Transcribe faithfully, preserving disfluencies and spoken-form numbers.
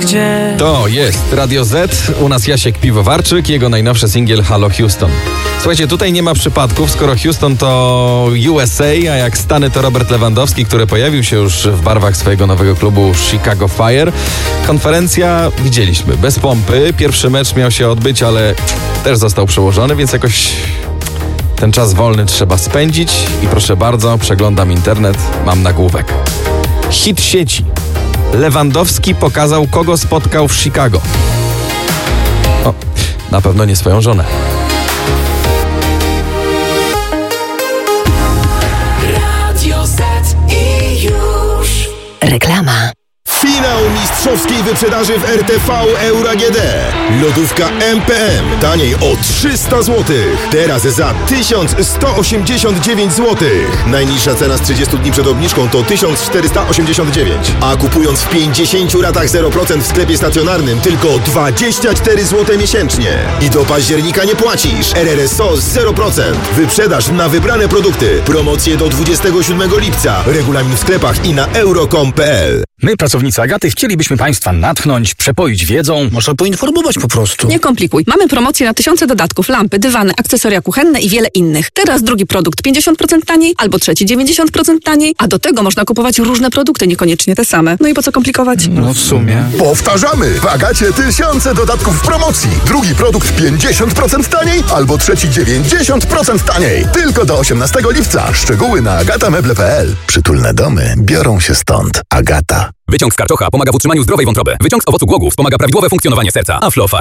gdzie... To jest Radio Z, u nas Jasiek Piwowarczyk, jego najnowszy singiel Halo Houston. Słuchajcie, tutaj nie ma przypadków, skoro Houston to U S A, a jak Stany to Robert Lewandowski, który pojawił się już w barwach swojego nowego klubu Chicago Fire. Konferencja widzieliśmy, bez pompy. Pierwszy mecz miał się odbyć, ale też został przełożony, więc jakoś ten czas wolny trzeba spędzić. I proszę bardzo, przeglądam internet, mam nagłówek. Hit sieci. Lewandowski pokazał, kogo spotkał w Chicago. O, na pewno nie swoją żonę. Radio Z i już Reklama. Finał mistrzowskiej wyprzedaży w R T V Euro A G D. Lodówka M P M. Taniej o trzysta złotych. Teraz za tysiąc sto osiemdziesiąt dziewięć złotych. Najniższa cena z trzydziestu dni przed obniżką to tysiąc czterysta osiemdziesiąt dziewięć. A kupując w pięćdziesięciu ratach zero procent w sklepie stacjonarnym tylko dwadzieścia cztery złote miesięcznie. I do października nie płacisz. R R S O z zero procent. Wyprzedaż na wybrane produkty. Promocje do dwudziestego siódmego lipca. Regulamin w sklepach i na euro kropka com kropka p l. My, pracownicy Agaty, chcielibyśmy Państwa natchnąć, przepoić wiedzą. Można poinformować po prostu. Nie komplikuj. Mamy promocje na tysiące dodatków, lampy, dywany, akcesoria kuchenne i wiele innych. Teraz drugi produkt pięćdziesiąt procent taniej, albo trzeci dziewięćdziesiąt procent taniej, a do tego można kupować różne produkty, niekoniecznie te same. No i po co komplikować? No w sumie. Powtarzamy! W Agacie tysiące dodatków w promocji. Drugi produkt pięćdziesiąt procent taniej, albo trzeci dziewięćdziesiąt procent taniej. Tylko do osiemnastego lipca. Szczegóły na agatameble kropka p l. Przytulne domy biorą się stąd. Agata. Wyciąg z karczocha pomaga w utrzymaniu zdrowej wątroby. Wyciąg z owocu głogu wspomaga prawidłowe funkcjonowanie serca. Aflofarm.